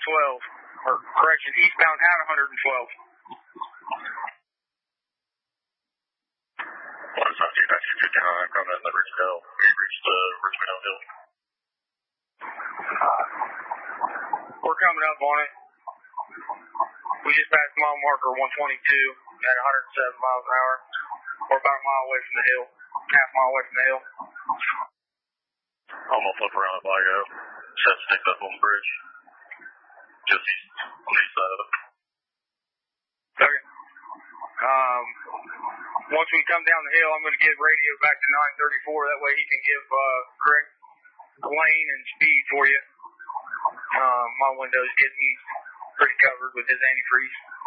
or correction, eastbound at 112. Well, it's not 259, coming in the Richmond. We reached Richmond Hill. We're coming up on it. We just passed mile marker 122 at 107 miles an hour. We're about a mile away from the hill, half a mile away from the hill. I'm going to flip around the Vigo. Set stick up on the bridge. Just east, on the east side of it. Okay. Once we come down the hill, I'm going to give radio back to 934. That way he can give correct lane and speed for you. My window's getting pretty covered with his antifreeze.